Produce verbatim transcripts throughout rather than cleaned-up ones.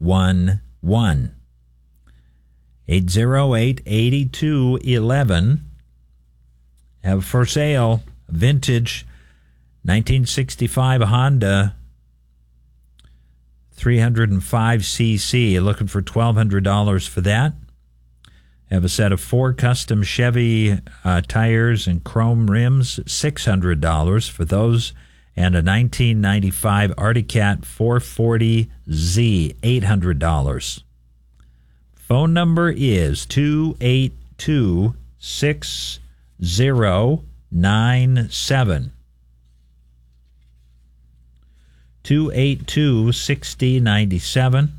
one one. eight oh eight, eight two one one. Have for sale a vintage nineteen sixty-five Honda three oh five c c. Looking for twelve hundred dollars for that. Have a set of four custom Chevy uh, tires and chrome rims, six hundred dollars for those. And a nineteen ninety-five Arctic Cat four forty Z, eight hundred dollars. Phone number is two eight two, six oh nine seven. two eight two, six oh nine seven.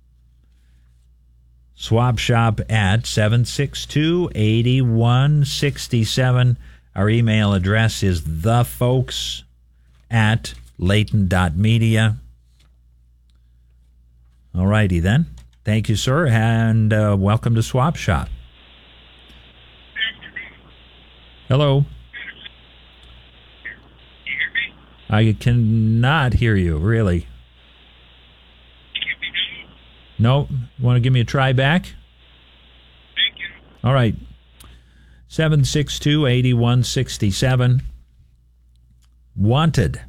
Swap Shop at seven six two, eight one six seven. Our email address is thefolks at layton dot media. All righty then. Thank you, sir, and uh, welcome to Swap Shop. Hello. I cannot hear you, really. No? Want to give me a try back? Thank you. All right. seven six two, eight one six seven. Wanted.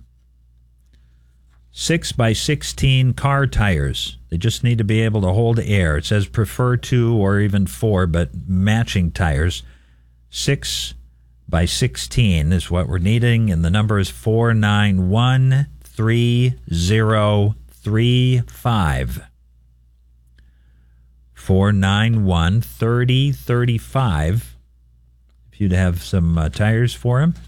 six by sixteen car tires. They just need to be able to hold air. It says prefer two or even four, but matching tires. six by sixteen is what we're needing, and the number is four nine one, three oh three five. four nine one, three oh three five. If you'd have some uh, tires for him.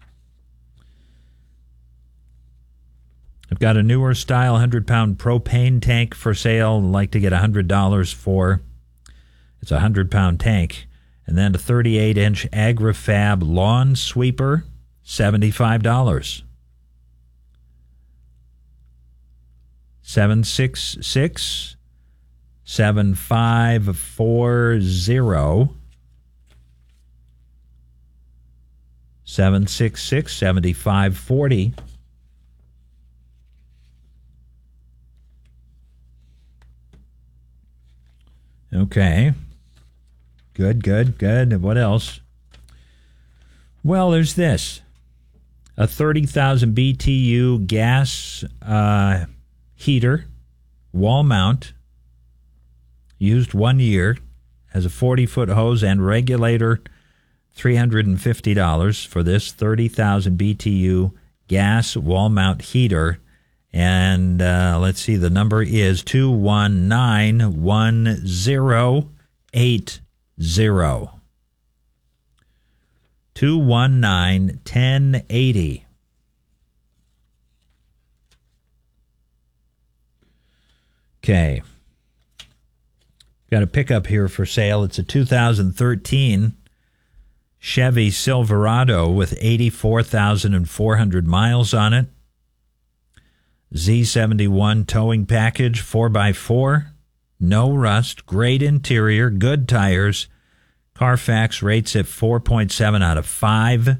I've got a newer style one hundred pound propane tank for sale. I'd like to get one hundred dollars for. It's a one hundred pound tank. And then a thirty-eight inch AgriFab lawn sweeper, seventy-five dollars. seven six six, seven five four zero. seven six six, seven five four zero. Okay. Good, good, good. What else? Well, there's this. A thirty thousand B T U gas uh, heater, wall mount, used one year, has a forty-foot hose and regulator, three hundred fifty dollars for this thirty thousand B T U gas wall mount heater. And uh, let's see, the number is two one nine, one zero eight zero. two one nine, one oh eight zero. Okay. Got a pickup here for sale. It's a two thousand thirteen Chevy Silverado with eighty-four thousand four hundred miles on it. Z seventy-one towing package, four by four. No rust, great interior, good tires. Carfax rates at four point seven out of five.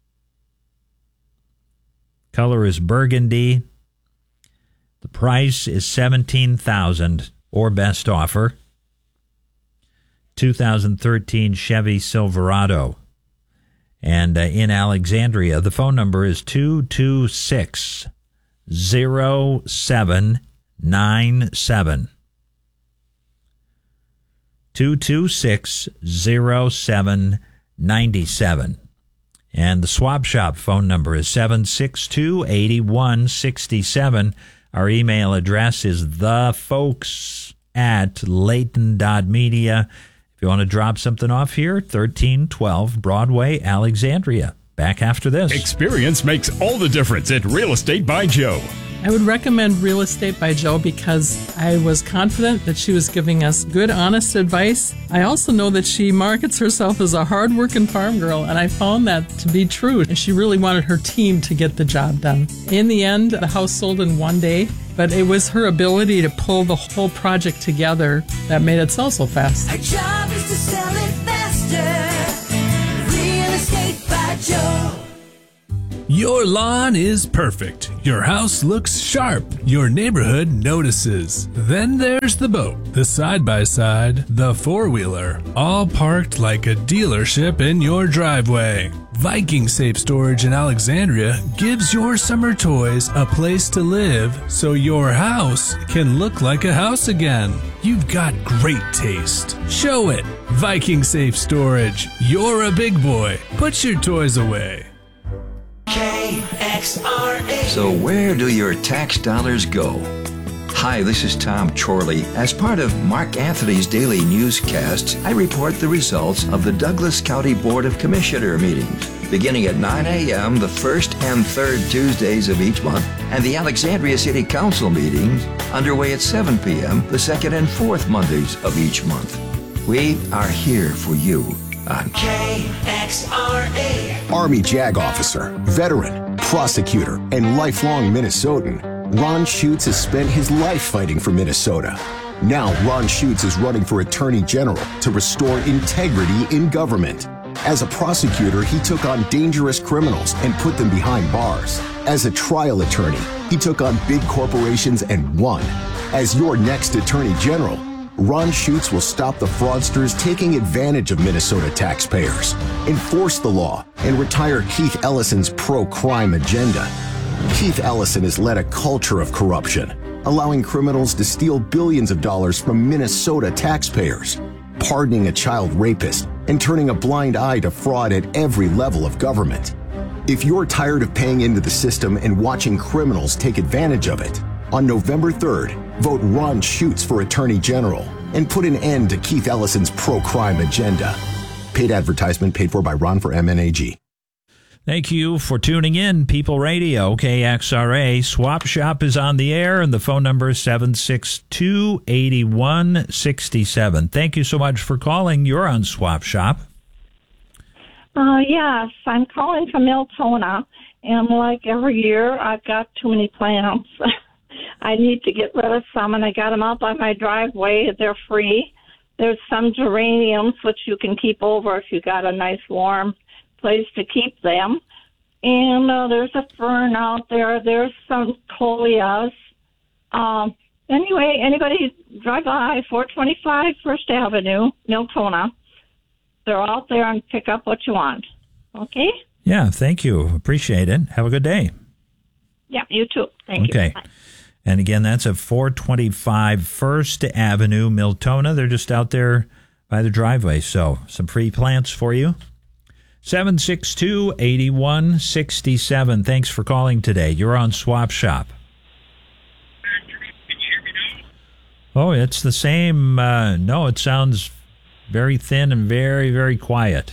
Color is burgundy. The price is seventeen thousand dollars or best offer. two thousand thirteen Chevy Silverado. And uh, in Alexandria, the phone number is two two six, zero seven nine seven. two two six, zero seven nine seven. And the Swap Shop phone number is seven six two, eight one six seven. Our email address is thefolks at layton dot media. If you want to drop something off here, thirteen twelve Broadway, Alexandria. Back after this. Experience makes all the difference at Real Estate by Joe. I would recommend Real Estate by Joe because I was confident that she was giving us good, honest advice. I also know that she markets herself as a hard-working farm girl, and I found that to be true. And she really wanted her team to get the job done. In the end, the house sold in one day, but it was her ability to pull the whole project together that made it sell so fast. Our job is to sell it faster. Real Estate by Joe. Your lawn is perfect. Your house looks sharp. Your neighborhood notices. Then there's the boat, the side-by-side, the four-wheeler, all parked like a dealership in your driveway. Viking Safe Storage in Alexandria gives your summer toys a place to live so your house can look like a house again. You've got great taste. Show it. Viking Safe Storage. You're a big boy. Put your toys away. K X R A. So where do your tax dollars go? Hi, this is Tom Chorley. As part of Mark Anthony's daily newscasts, I report the results of the Douglas County Board of Commissioner meetings, beginning at nine a.m. the first and third Tuesdays of each month, and the Alexandria City Council meetings underway at seven p.m. the second and fourth Mondays of each month. We are here for you on K X R A. Army JAG officer, veteran, prosecutor, and lifelong Minnesotan, Ron Schutz has spent his life fighting for Minnesota. Now Ron Schutz is running for Attorney General to restore integrity in government. As a prosecutor, he took on dangerous criminals and put them behind bars. As a trial attorney, he took on big corporations and won. As your next Attorney General, Ron Schutz will stop the fraudsters taking advantage of Minnesota taxpayers, enforce the law, and retire Keith Ellison's pro-crime agenda. Keith Ellison has led a culture of corruption, allowing criminals to steal billions of dollars from Minnesota taxpayers, pardoning a child rapist, and turning a blind eye to fraud at every level of government. If you're tired of paying into the system and watching criminals take advantage of it, on November third, vote Ron Schutz for Attorney General and put an end to Keith Ellison's pro-crime agenda. Paid advertisement paid for by Ron for M N A G. Thank you for tuning in, People Radio, K X R A. Swap Shop is on the air, and the phone number is seven six two, eight one six seven. Thank you so much for calling. You're on Swap Shop. Uh, yes, I'm calling from Miltona, and like every year, I've got too many plants. I need to get rid of some, and I got them out by my driveway. They're free. There's some geraniums, which you can keep over if you got a nice warm place to keep them. And uh, there's a fern out there. There's some coleus. Um, anyway, anybody drive by four twenty-five First Avenue, Miltona. They're out there and pick up what you want. Okay? Yeah, thank you. Appreciate it. Have a good day. Yeah, you too. Thank okay. you. Okay. And again, that's at four twenty-five First Avenue, Miltona. They're just out there by the driveway. So some free plants for you. seven six two, eight one six seven. Thanks for calling today. You're on Swap Shop. Can you hear me now? Oh, it's the same. Uh, no, it sounds very thin and very, very quiet.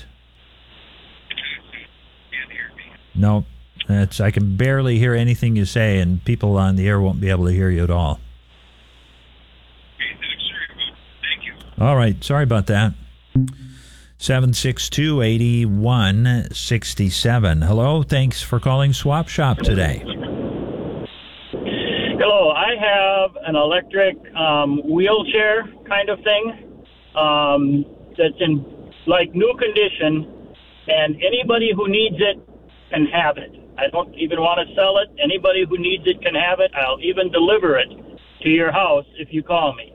Can't hear me. No, that's, I can barely hear anything you say, and people on the air won't be able to hear you at all. Okay, sorry about that. Thank you. All right, sorry about that. seven six two, eight one six seven. Hello, thanks for calling Swap Shop today. Hello, I have an electric um, wheelchair kind of thing um, that's in like new condition, and anybody who needs it can have it. I don't even want to sell it. Anybody who needs it can have it. I'll even deliver it to your house if you call me.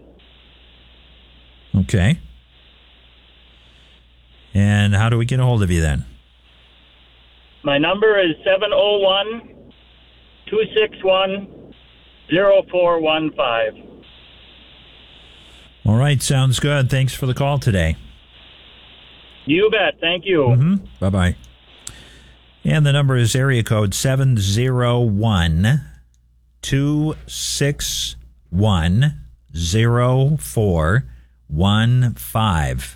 Okay. And how do we get a hold of you then? My number is seven oh one, two six one, oh four one five. All right, sounds good. Thanks for the call today. You bet. Thank you. Mm-hmm. Bye-bye. And the number is area code seven oh one, two six one, oh four one five.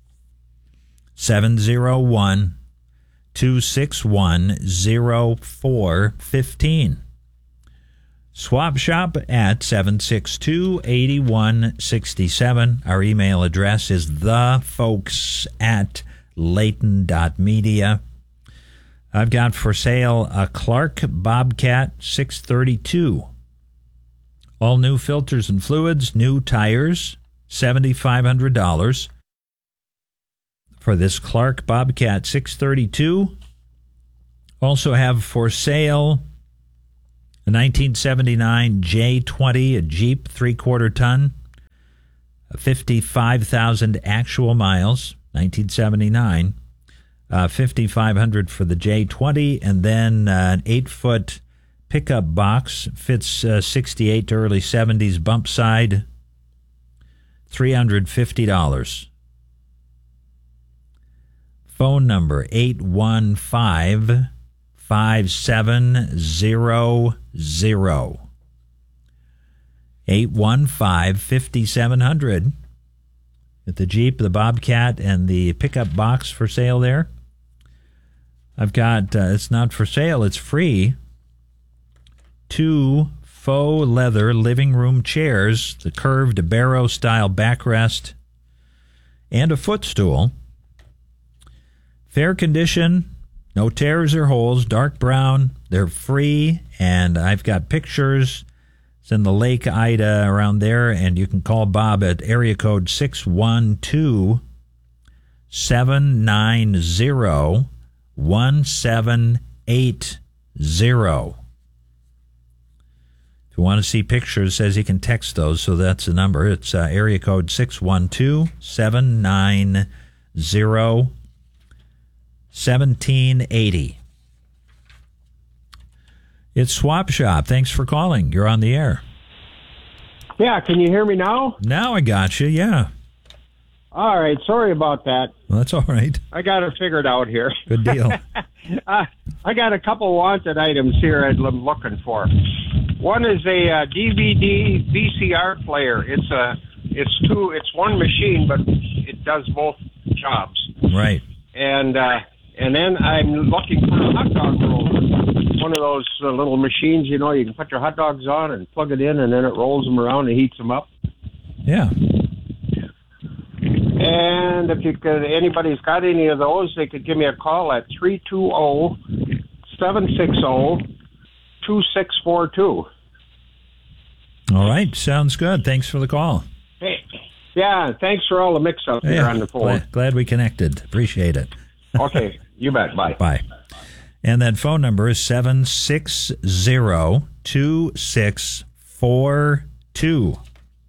seven oh one, two six one, oh four one five. Swap Shop at seven six two, eight one six seven. Our email address is thefolks at layton dot media. I've got for sale a Clark Bobcat six thirty-two. All new filters and fluids, new tires, seven thousand five hundred dollars. For this Clark Bobcat six thirty-two, Also have for sale a nineteen seventy-nine J twenty, a Jeep three-quarter ton, fifty-five thousand actual miles, nineteen seventy-nine, uh, fifty-five hundred for the J twenty, and then uh, an eight-foot pickup box, fits uh, sixty-eight to early seventies bump side, three hundred fifty dollars. Phone number eight one five, five seven zero zero. eight one five, five seven zero zero. At the Jeep, the Bobcat, and the pickup box for sale there. I've got, uh, it's not for sale, it's free. Two faux leather living room chairs, the curved barrow-style backrest, and a footstool. Fair condition, no tears or holes, dark brown. They're free, and I've got pictures. It's in the Lake Ida around there, and you can call Bob at area code six one two, seven nine zero, one seven eight zero. If you want to see pictures, says you can text those, so that's the number. It's uh, area code six one two, seven nine zero, one seven eight zero. It's Swap Shop. Thanks for calling. You're on the air. Yeah, can you hear me now? Now I got you, yeah. All right, sorry about that. Well, that's all right. I got it figured out here. Good deal. uh, I got a couple wanted items here I'm looking for. One is a uh, D V D V C R player. It's a, it's two, it's one machine, but it does both jobs. Right. And uh, and then I'm looking for a hot dog roller. One of those uh, little machines, you know, you can put your hot dogs on and plug it in, and then it rolls them around and heats them up. Yeah. And if you could, anybody's got any of those, they could give me a call at three two zero, seven six zero, two six four two. All right. Sounds good. Thanks for the call. Hey, yeah, thanks for all the mix-ups yeah, here on the phone. Glad, glad we connected. Appreciate it. Okay, you bet. Bye. Bye. And that phone number is seven six zero, two six four two.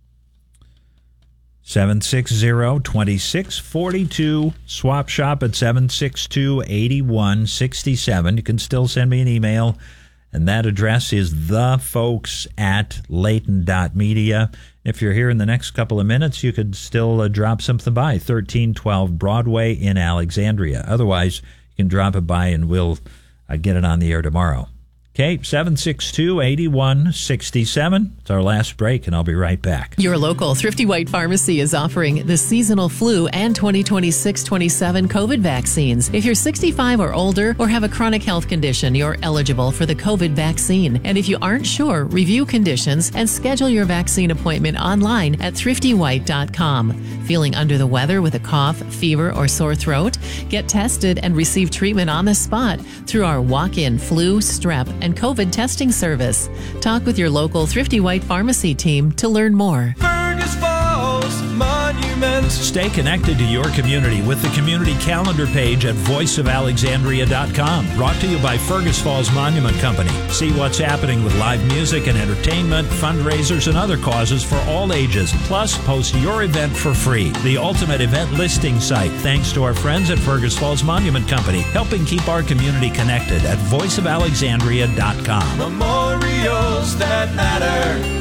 seven six zero, two six four two. Swap Shop at seven six two, eight one six seven. You can still send me an email, and that address is thefolks at layton dot media. If you're here in the next couple of minutes, you could still uh, drop something by, thirteen twelve Broadway in Alexandria. Otherwise, you can drop it by and we'll uh, get it on the air tomorrow. Okay, seven six two, eight one six seven. It's our last break, and I'll be right back. Your local Thrifty White Pharmacy is offering the seasonal flu and twenty twenty-six twenty-seven COVID vaccines. If you're sixty-five or older or have a chronic health condition, you're eligible for the COVID vaccine. And if you aren't sure, review conditions and schedule your vaccine appointment online at thrifty white dot com. Feeling under the weather with a cough, fever, or sore throat? Get tested and receive treatment on the spot through our walk-in flu, strep, and COVID testing service. Talk with your local Thrifty White Pharmacy team to learn more. Fergus Falls Monuments. Stay connected to your community with the community calendar page at voice of alexandria dot com. Brought to you by Fergus Falls Monument Company. See what's happening with live music and entertainment, fundraisers, and other causes for all ages. Plus, post your event for free. The ultimate event listing site, thanks to our friends at Fergus Falls Monument Company, helping keep our community connected at voice of alexandria dot com. Memorials that matter.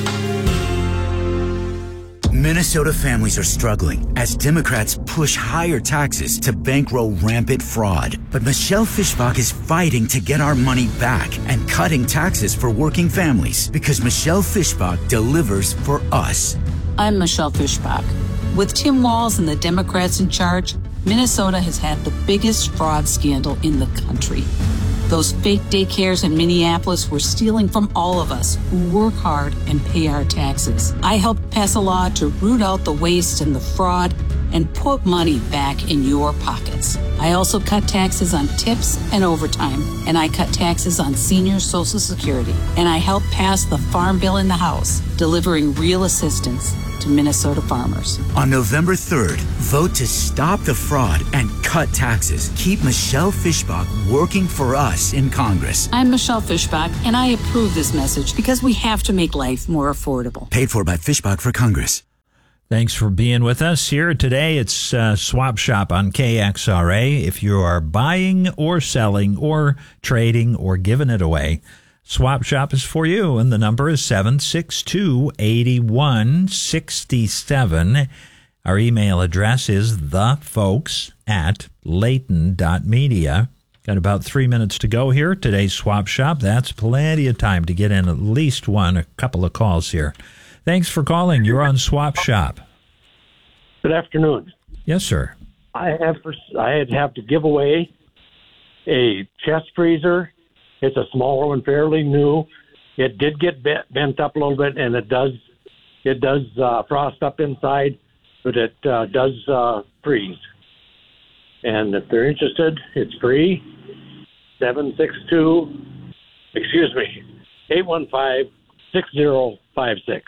Minnesota families are struggling as Democrats push higher taxes to bankroll rampant fraud. But Michelle Fischbach is fighting to get our money back and cutting taxes for working families because Michelle Fischbach delivers for us. I'm Michelle Fischbach. With Tim Walz and the Democrats in charge, Minnesota has had the biggest fraud scandal in the country. Those fake daycares in Minneapolis were stealing from all of us who work hard and pay our taxes. I helped pass a law to root out the waste and the fraud and put money back in your pockets. I also cut taxes on tips and overtime, and I cut taxes on senior Social Security, and I helped pass the Farm Bill in the House, delivering real assistance to Minnesota farmers. On November third, vote to stop the fraud and cut taxes. Keep Michelle Fischbach working for us in Congress. I'm Michelle Fischbach, and I approve this message because we have to make life more affordable. Paid for by Fischbach for Congress. Thanks for being with us here today. It's uh, Swap Shop on K X R A. If you are buying or selling or trading or giving it away, Swap Shop is for you, and the number is seven six two, eight one six seven. Our email address is thefolks at layton dot media. Got about three minutes to go here. Today's Swap Shop. That's plenty of time to get in at least one, a couple of calls here. Thanks for calling. You're on Swap Shop. Good afternoon. Yes, sir. I have for, I have to give away a chest freezer. It's a smaller one, fairly new. It did get bent, bent up a little bit, and it does it does uh, frost up inside, but it uh, does uh, freeze. And if they're interested, it's free. seven six two, excuse me, eight one five, six zero five six.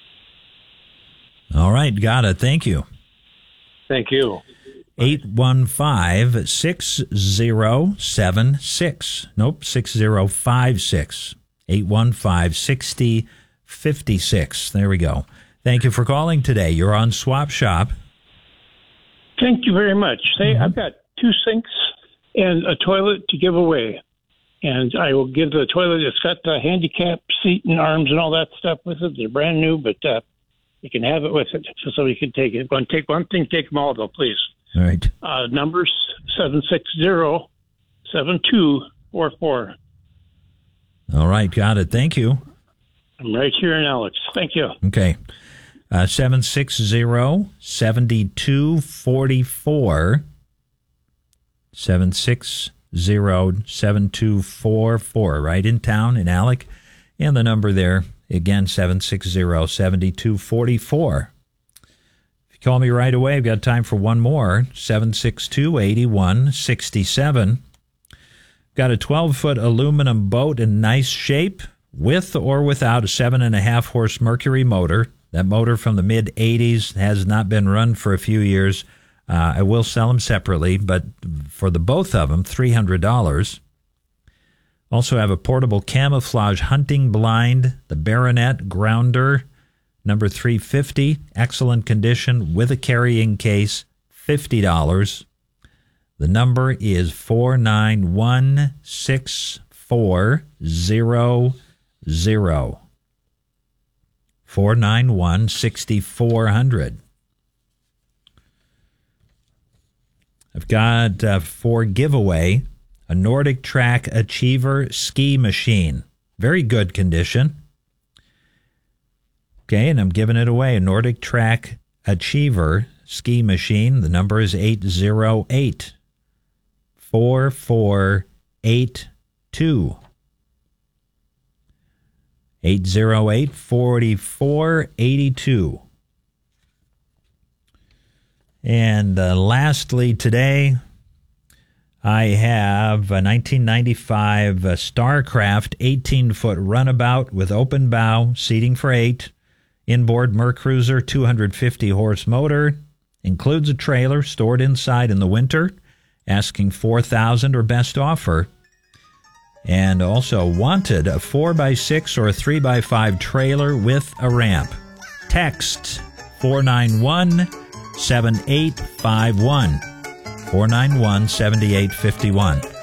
All right, got it. Thank you. Thank you. eight one five, six zero seven six. Nope, six zero five six. eight one five, six zero five six. There we go. Thank you for calling today. You're on Swap Shop. Thank you very much. Say, mm-hmm. I've got two sinks and a toilet to give away. And I will give the toilet, it's got the handicap seat and arms and all that stuff with it. They're brand new, but uh, you can have it with it. So, so you can take it. Go and take one thing, take them all, though, please. All right. Uh, numbers seven six zero, seven two four four. All right, got it. Thank you. I'm right here in Alex. Thank you. Okay. Uh, seven six zero, seven two four four. seven six zero, seven two four four, right in town in Alec. And the number there, again, seven six zero, seven two four four. Call me right away. I've got time for one more. seven six two, eight one six seven. Got a twelve-foot aluminum boat in nice shape with or without a seven and a half horse Mercury motor. That motor from the mid-eighties has not been run for a few years. Uh, I will sell them separately, but for the both of them, three hundred dollars. Also have a portable camouflage hunting blind, the Baronet Grounder, number three fifty, excellent condition with a carrying case, fifty dollars. The number is four nine one, six four zero zero. four nine one, six four zero zero. I've got uh, for giveaway a Nordic Track Achiever ski machine. Very good condition. Okay, and I'm giving it away, a Nordic Track Achiever ski machine. The number is eight zero eight, four four eight two. eight zero eight, four four eight two. And uh, lastly today, I have a nineteen ninety-five uh, Starcraft eighteen-foot runabout with open bow, seating for eight, inboard Mercruiser two hundred fifty horse motor, includes a trailer stored inside in the winter, asking four thousand dollars or best offer. And also wanted a four by six or a three by five trailer with a ramp. Text four nine one, seven eight five one. four nine one, seven eight five one.